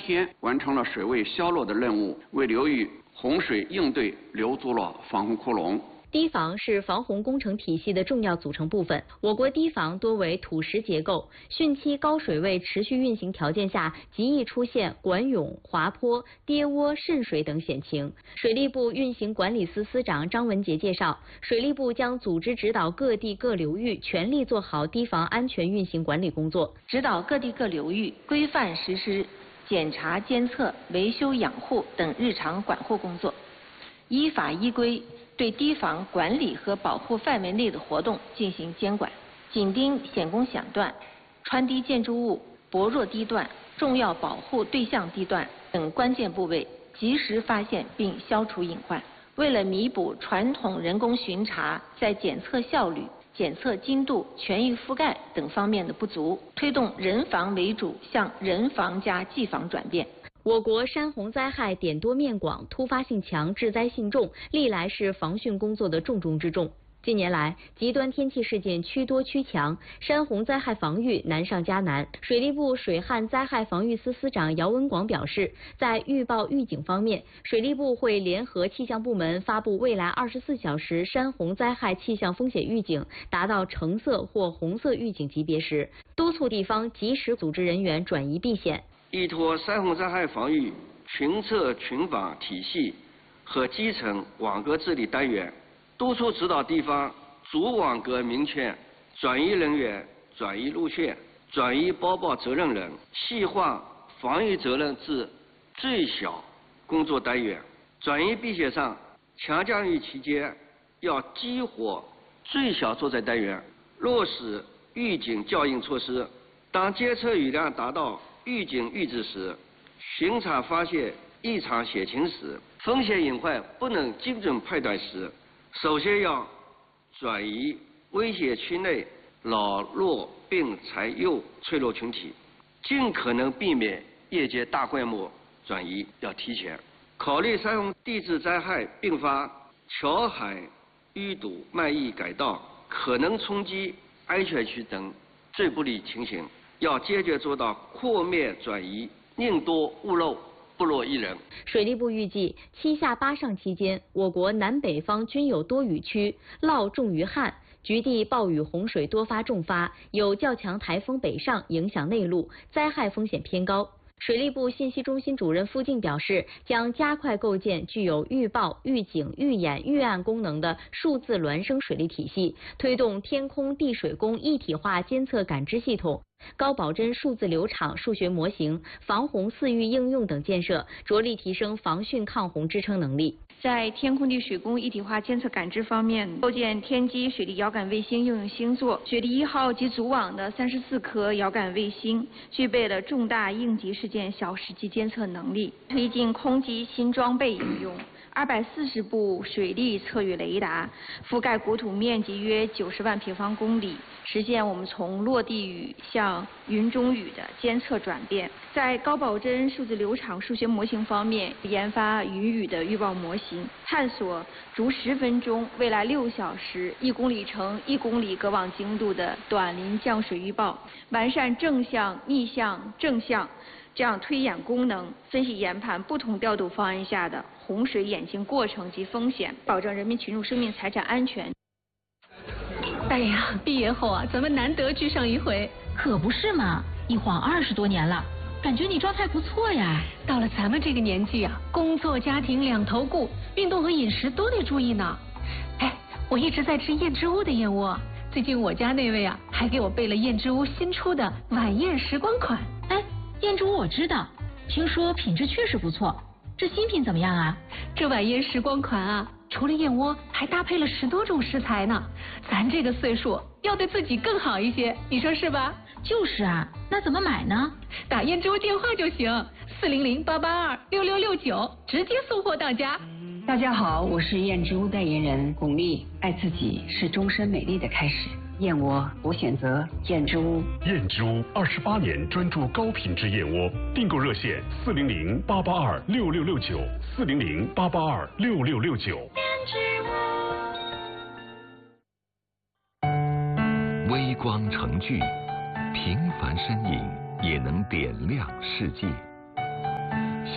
天完成了水位消落的任务，为流域洪水应对留足了防洪窟窿。 堤防是防洪工程体系的重要组成部分。我国堤防多为土石结构，汛期高水位持续运行条件下，极易出现管涌、滑坡、跌窝、渗水等险情。水利部运行管理司司长张文杰介绍，水利部将组织指导各地各流域全力做好堤防安全运行管理工作， 指导各地各流域规范实施检查、监测、维修、养护等日常管护工作，依法依规对堤防管理和保护范围内的活动进行监管，紧盯险工响段、穿堤建筑物、薄弱堤段、重要保护对象地段等关键部位，及时发现并消除隐患。为了弥补传统人工巡查在检测效率、检测精度、全域覆盖等方面的不足，推动人防为主向人防加技防转变。 我国山洪灾害点多面广，突发性强，致灾性重，历来是防汛工作的重中之重。近年来，极端天气事件趋多趋强，山洪灾害防御难上加难。水利部水旱灾害防御司司长姚文广表示，在预报预警方面，水利部会联合气象部门发布未来24小时山洪灾害气象风险预警达到橙色或红色预警级别时，督促地方及时组织人员转移避险。 依托山洪灾害防御群测群防体系和基层网格治理单元，督促指导地方主网格明确转移人员、转移路线、转移播报责任人，细化防御责任至最小工作单元。转移避险上，强降雨期间要激活最小作战单元，落实预警校应措施。当监测雨量达到预警阈值时，巡查发现异常险情时，风险隐患不能精准判断时，首先要转移危险区内老弱病残幼脆弱群体，尽可能避免夜间大规模转移，要提前考虑山洪地质灾害并发桥海淤堵、漫溢改道、可能冲击安全区等最不利情形，要坚决做到扩面转移，宁多勿漏，不落一人。 水利部预计，7下8上期间，我国南北方均有多雨区，涝重于旱，局地暴雨洪水多发重发，有较强台风北上影响内陆，灾害风险偏高。水利部信息中心主任付静表示，将加快构建具有预报、预警、预演、预案功能的数字孪生水利体系，推动天空地水工一体化监测感知系统、高保真数字流场数学模型、防洪4域应用等建设，着力提升防汛抗洪支撑能力。 在天空地水工一体化监测感知方面，构建天基水利遥感卫星应用星座，水利1号及组网的34颗遥感卫星具备了重大应急事件小时级监测能力，推进空基新装备应用。240部水利测雨雷达覆盖国土面积约90万平方公里，实现我们从落地雨向云中雨的监测转变。在高保真数字流场数学模型方面，研发云雨的预报模型，探索逐10分钟、未来6小时、1公里乘1公里隔网精度的短临降水预报，完善正向、逆向、正向这样推演功能，分析研判不同调度方案下的洪水演进过程及风险，保证人民群众生命财产安全。 哎呀，毕业后啊，咱们难得聚上一回。 可不是嘛，一晃20多年了，感觉你状态不错呀。 到了咱们这个年纪啊，工作家庭两头顾，运动和饮食都得注意呢。哎，我一直在吃燕之屋的燕窝，最近我家那位啊，还给我备了燕之屋新出的晚宴时光款。 哎，燕之屋我知道，听说品质确实不错。这新品怎么样啊？ 这晚宴时光款啊，除了燕窝，还搭配了10多种食材呢。咱这个岁数要对自己更好一些，你说是吧？ 就是啊，那怎么买呢？ 打燕之屋电话就行，400-882-6669，直接送货到家。 大家好，我是燕之屋代言人巩俐，爱自己是终身美丽的开始。燕窝，我选择燕之屋。 燕之屋28年专注高品质燕窝，订购热线400-882-6669，400-882-6669。 微光成炬，平凡身影也能点亮世界。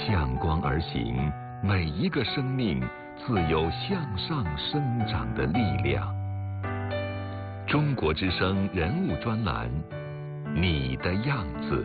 向光而行，每一个生命自有向上生长的力量。中国之声人物专栏，你的样子。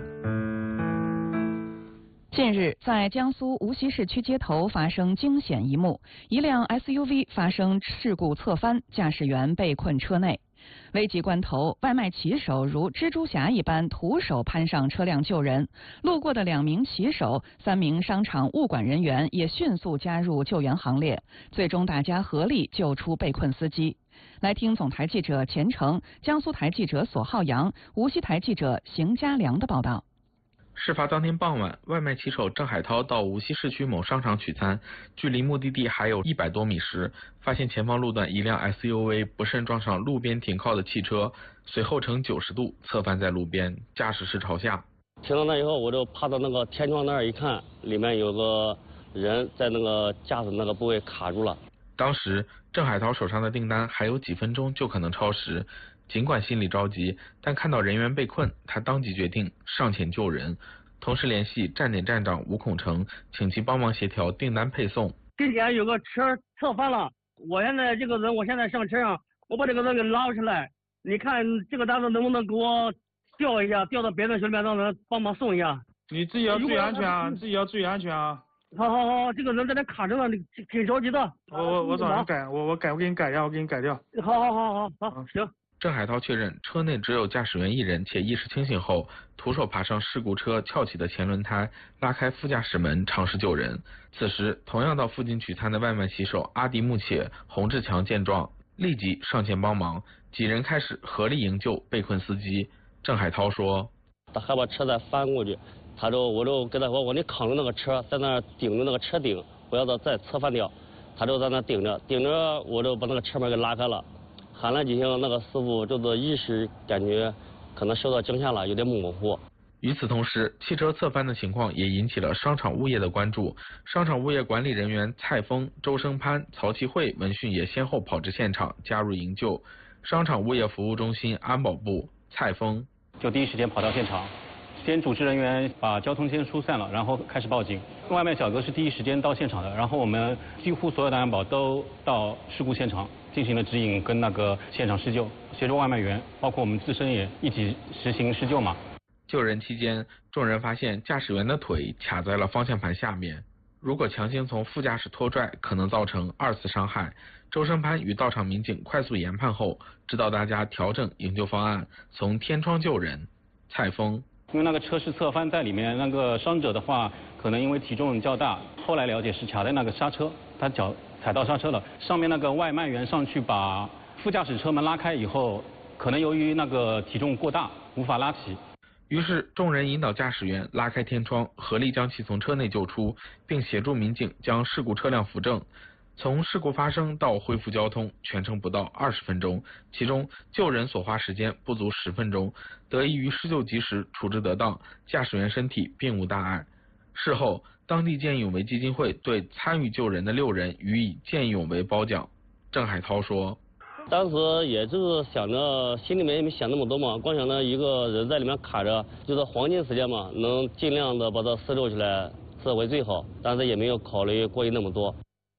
近日，在江苏无锡市区街头发生惊险一幕，一辆 SUV 发生事故侧翻，驾驶员被困车内。危急关头，外卖骑手如蜘蛛侠一般徒手攀上车辆救人。路过的2名骑手、3名商场物管人员也迅速加入救援行列，最终大家合力救出被困司机。来听总台记者钱成、江苏台记者索浩洋、无锡台记者邢家良的报道。 事发当天傍晚，外卖骑手郑海涛到无锡市区某商场取餐，距离目的地还有100多米时，发现前方路段一辆 SUV 不慎撞上路边停靠的汽车，随后呈90度侧翻在路边，驾驶室朝下。 停到那以后，我就趴到那个天窗那儿一看，里面有个人在那个驾驶那个部位卡住了。 当时郑海涛手上的订单还有几分钟就可能超时，尽管心里着急，但看到人员被困，他当即决定上前救人，同时联系站点站长吴孔成，请其帮忙协调订单配送。 今天有个车侧翻了，我现在上车上，我把这个人给拉出来，你看这个单子能不能给我调一下，调到别的小面让人帮忙送一下。 你自己要注意安全啊，自己要注意安全啊。 好，这个人在那卡着呢，挺着急的。 我找人改，我给你改掉，我给你改掉。 好，行。 郑海涛确认车内只有驾驶员1人，且意识清醒后，徒手爬上事故车翘起的前轮胎，拉开副驾驶门，尝试救人。此时，同样到附近取餐的外卖骑手阿迪木且、洪志强见状，立即上前帮忙，几人开始合力营救被困司机。郑海涛说：“ 他还把车再翻过去。”我就跟他说，你扛着那个车，在那顶着那个车顶，不要再侧翻掉。他就在那顶着，我就把那个车门给拉开了，喊了几声，那个师傅就是意识感觉可能受到惊吓了，有点模糊。 与此同时，汽车侧翻的情况也引起了商场物业的关注。商场物业管理人员蔡峰、周生潘、曹其慧闻讯也先后跑至现场加入营救。商场物业服务中心安保部蔡峰就第一时间跑到现场。先组织人员把交通先疏散了，然后开始报警。外卖小哥是第一时间到现场的，然后我们几乎所有的安保都到事故现场进行了指引跟那个现场施救，协助外卖员，包括我们自身也一起实行施救嘛。 救人期间，众人发现驾驶员的腿卡在了方向盘下面，如果强行从副驾驶拖拽，可能造成2次伤害。周生潘与到场民警快速研判后，指导大家调整营救方案，从天窗救人。蔡峰。 因为那个车是侧翻在里面，那个伤者的话，可能因为体重较大，后来了解是卡在那个刹车，他脚踩到刹车了。上面那个外卖员上去把副驾驶车门拉开以后，可能由于那个体重过大，无法拉起。 于是众人引导驾驶员拉开天窗，合力将其从车内救出，并协助民警将事故车辆扶正。从事故发生到恢复交通，全程不到20分钟，其中救人所花时间不足10分钟。得益于施救及时、处置得当，驾驶员身体并无大碍。事后，当地见义勇为基金会对参与救人的6人予以见义勇为褒奖。郑海涛说：“ 当时也就是想着，心里面也没想那么多嘛，光想着一个人在里面卡着，就是黄金时间嘛，能尽量的把它施救起来是为最好，但是也没有考虑过于那么多。”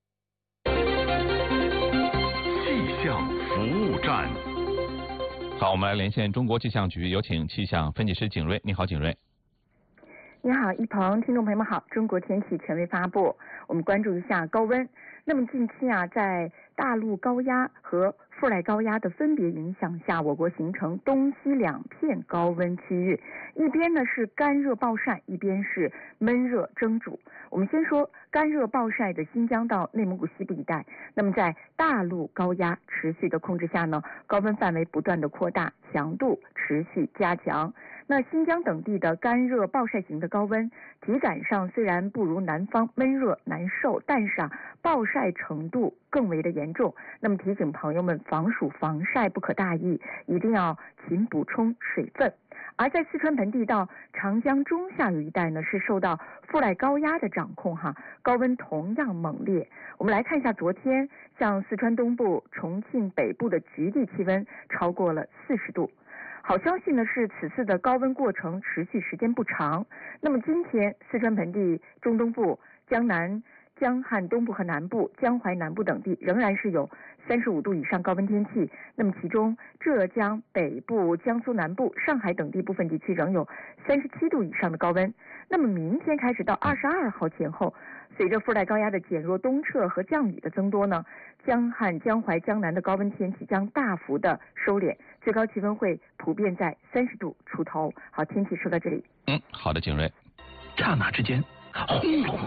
气象服务站。 好，我们来连线中国气象局，有请气象分析师景瑞。你好，景瑞。 你好，一鹏，听众朋友们好。中国天气权威发布，我们关注一下高温。那么近期啊，在大陆高压和副带高压的分别影响下，我国形成东西2片高温区域，一边呢是干热暴晒，一边是闷热蒸煮。我们先说干热暴晒的新疆到内蒙古西部一带，那么在大陆高压持续的控制下呢，高温范围不断的扩大，强度持续加强。那新疆等地的干热暴晒型的高温，体感上虽然不如南方闷热难受，但是暴晒程度更为的严重。那么提醒朋友们，防暑防晒不可大意，一定要勤补充水分。而在四川盆地到长江中下游一带呢，是受到副带高压的掌控高温同样猛烈。我们来看一下昨天，像四川东部、重庆北部的局地气温超过了40度。 好消息呢是此次的高温过程持续时间不长。那么今天四川盆地、中东部、江南、江汉东部和南部、江淮南部等地仍然是有35度以上高温天气。那么其中浙江北部、江苏南部、上海等地部分地区仍有37度以上的高温。那么明天开始到22号前后，随着副带高压的减弱东撤和降雨的增多呢，江汉、江淮、江南的高温天气将大幅的收敛，最高气温会普遍在30度出头。好，天气说到这里。 好的，景睿。 刹那之间，轰隆，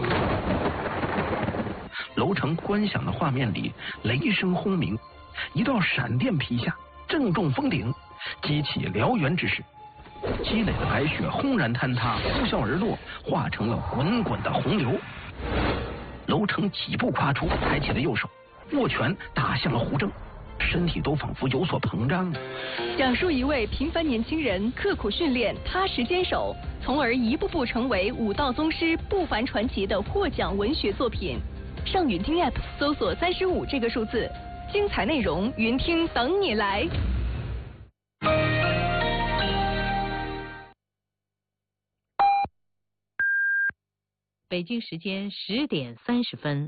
楼层观响的画面里，雷声轰鸣，一道闪电劈下，正中峰顶，激起燎原之势。积累的白雪轰然坍塌，呼啸而落，化成了滚滚的洪流。楼层几步跨出，抬起了右手，握拳打向了胡正，身体都仿佛有所膨胀。 讲述一位平凡年轻人刻苦训练、踏实坚守，从而一步步成为武道宗师不凡传奇的获奖文学作品。上云听 App 搜索35这个数字，精彩内容云听等你来。 北京时间10点30分。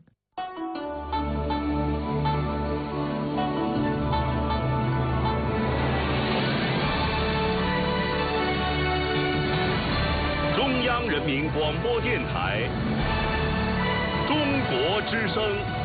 中央人民广播电台，中国之声。